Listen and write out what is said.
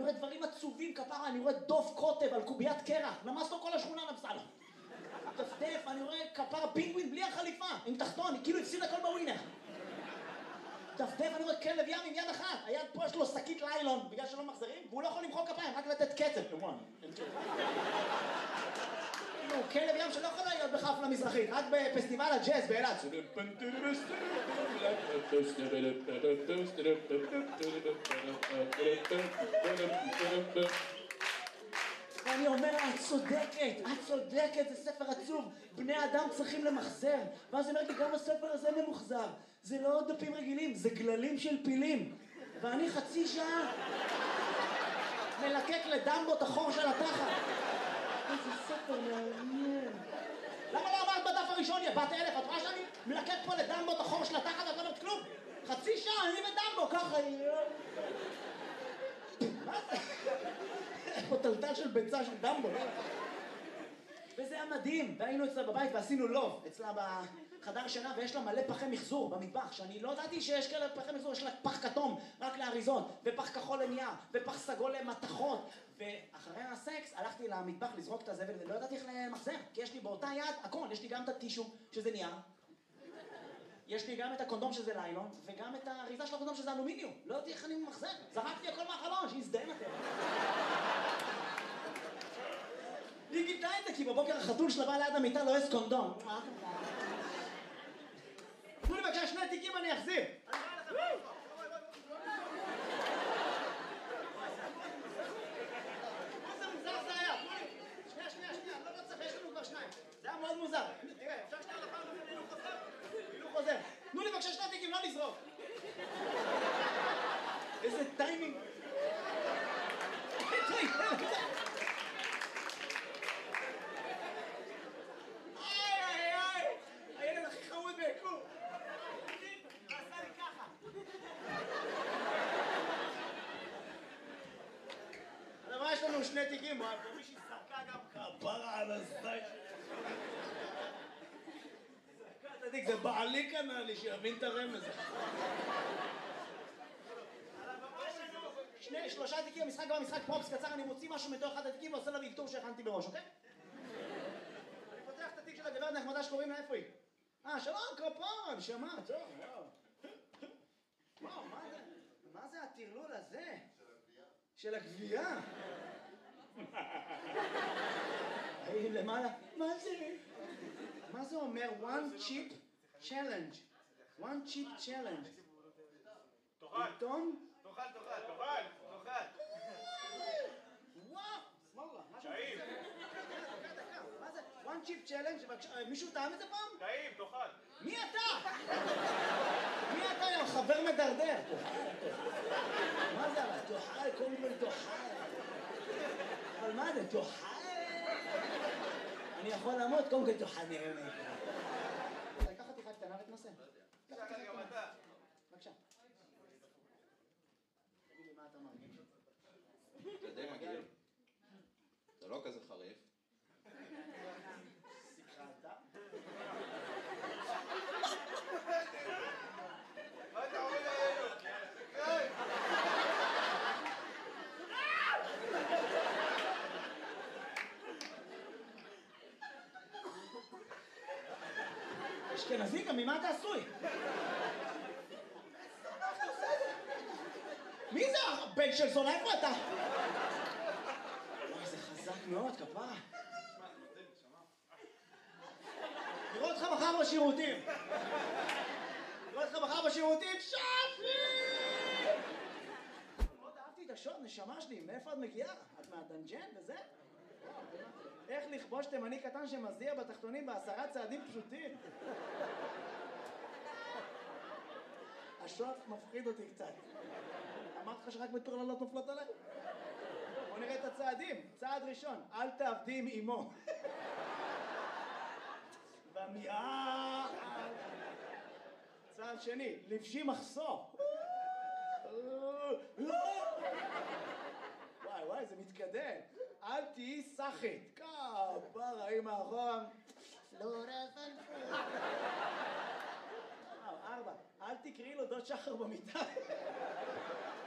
רואה דברים עצובים כפרה, אני רואה דוב קוטב על קוביית קרח, נמס לו כל השכונה נפסה לו. דפדף, אני רואה כפרה פינגווין בלי החליפה, עם תחתון, כאילו הפסיד הכל בווינר. דפדף, אני רואה כלב ים עם יד אחת, היד פה יש לו שקית ליילון, בגלל שלא מחזרים, והוא לא יכול למחוא כפיים, רק לתת קצב, כמובן. כאילו, כלב ים שלא יכול להיות בחפלה מזרחית, רק בפסטיבל הג'אז באילת. ואני אומר, את צודקת, זה ספר עצוב, בני אדם צריכים למחזר. ואז אני אומר לי, גם הספר הזה ממוחזר, זה לא דפים רגילים, זה גללים של פילים. ואני חצי שעה מלקק לדמבו את החור של התחת. איזה ספר מעניין. למה לא אמרת בדף הראשון, יא בת אלף? את רואה שאני מלקק פה לדמבו את החור של התחת, את לא אומרת כלום? חצי שעה, אני ודמבו, ככה... מה זה? פה טלטל של ביצה של דמבו. וזה היה מדהים, והיינו אצלה בבית ועשינו לוב אצלה בחדר שינה, ויש לה מלא פחי מחזור במטבח, שאני לא ידעתי שיש כאלה פחי מחזור, יש לה פח כתום רק לאריזות, ופח כחול לנייר, ופח סגול למתכות. ואחרי הסקס הלכתי למטבח לזרוק את הזבל, ולא ידעתי איך למחזר, כי יש לי באותה יד הכל, יש לי גם את הטישו שזה נייר, יש לי גם את הקונדום שזה ליילון, וגם את האריזה של הקונדום שזה אלומיניום. לא יודעתי איך אני ממחזר, זרקתי הכל מהחלון, שיזדהם אתם. היא גיתה את זה, כי בבוקר החתול שלה בא ליד המיטה לא יש קונדום. תנו לי בבקשה 2 תיקים אני אחזיר. איזה מוזר זה היה. שנייה, לא צריך, יש לנו כבר 2. זה היה מאוד מוזר. תראה, אפשר שנייה לפעם הזה הילוך חוזר? הילוך חוזר. תנו לי בבקשה 2 תיקים, לא לזרוק. איזה טיימינג. הילד הכי חמוד ביקום. עשה לי ככה. אבל מה יש לנו 2 תיקים? מישהי זרקה גם כפרה על הזית. זרקה, תדיק, זה בעלי קנה לי שיבין את הרמז. 3 תיקים, המשחק גם משחק פרופס קצר, אני מוציא משהו מתוך אחד התיקים ועושה לה וילתור שהכנתי בראש, אוקיי? אני פותח את התיק של הגברת נחמדה שקוראים לה, איפה היא? שלום, כפרה, נשמה, טוב, וואו, מה זה הטרלול הזה? של הגבייה? למעלה, מה זה אומר? One chip challenge. One chip challenge. תאכל. עיתון? תאכל. וואו, סמאללה, משהו טעים. דקה. מה זה? One chip challenge, מישהו טעם את זה פעם? טעים, תאכל. מי אתה? מי אתה, יא חבר מדרדר? מה זה אבל? תאכל, קודם כל תאכל. אבל מה זה? תאכל? אני יכול לעמוד, קודם כל תאכל, נראה לי. לקח אותי קטנה ותנסה. בבקשה. תגיד לי מה אתה מרגיש. זה די מגעיל. זה לא כזה חריף. סיכרת? מה אתה עומד עלינו? אשכנזי, גם ממה אתה עשוי? מי זה הבן של זונה? איפה אתה? וואי, זה חזק מאוד, כפרה. נראה אותך מחר בשירותים. שפי! מאוד אהבתי את השוט, נשמה שלי. מאיפה את מגיעה? את מהדנג'ן וזה? איך לכבוש תימני קטן שמזיע בתחתונים ב10 צעדים פשוטים? השוט מפחיד אותי קצת. אמרתי לך שרק מטורללות נופלות עליי? בוא נראה את הצעדים. צעד ראשון, אל תעבדי עם אמו. במיעה. צעד שני, לבשי מחסור. וואי, זה מתקדם. אל תהיי סחית. כפרה, עם האחרון. פלורה פלפול. 4, אל תקראי לו דוד שחר במיטה.